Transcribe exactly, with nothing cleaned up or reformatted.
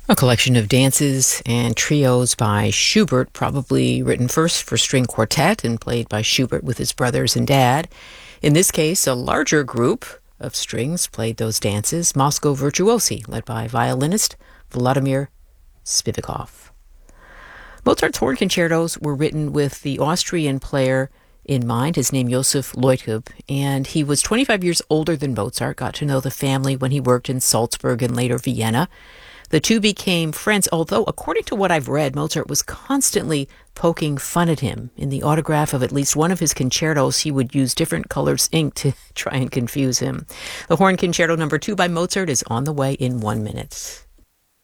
A collection of dances and trios by Schubert, probably written first for string quartet and played by Schubert with his brothers and dad. In this case, a larger group of strings played those dances, Moscow Virtuosi, led by violinist Vladimir Spivakov. Mozart's horn concertos were written with the Austrian player in mind, his name Josef Leutkop, and he was twenty-five years older than Mozart, got to know the family when he worked in Salzburg and later Vienna. The two became friends, although, according to what I've read, Mozart was constantly poking fun at him. In the autograph of at least one of his concertos, he would use different colors ink to try and confuse him. The Horn Concerto number two by Mozart is on the way in one minute.